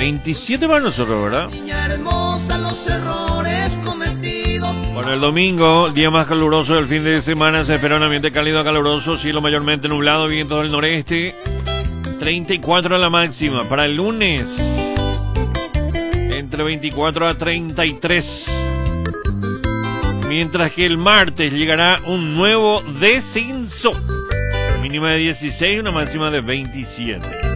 27 para nosotros, ¿verdad? Niña hermosa, los errores cometidos. Para el domingo, día más caluroso del fin de semana, se espera un ambiente cálido a caluroso, cielo mayormente nublado, viento del noreste, 34 a la máxima. Para el lunes, entre 24 a 33. Mientras que el martes llegará un nuevo descenso. Mínima de 16 y una máxima de 27.